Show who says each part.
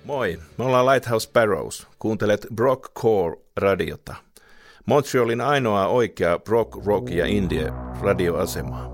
Speaker 1: Moi, me ollaan Lighthouse Sparrows. Kuuntelet Brock Core-radiota. Montrealin ainoa oikea Brock, Rock ja Indie radioasema.